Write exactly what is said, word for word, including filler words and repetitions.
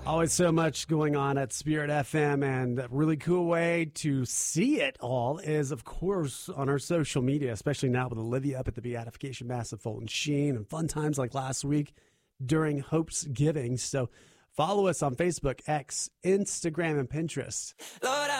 Always so much going on at Spirit F M, and a really cool way to see it all is, of course, on our social media, especially now with Olivia up at the Beatification Mass of Fulton Sheen and fun times like last week during Hope's Giving. So follow us on Facebook, X, Instagram, and Pinterest. Lord,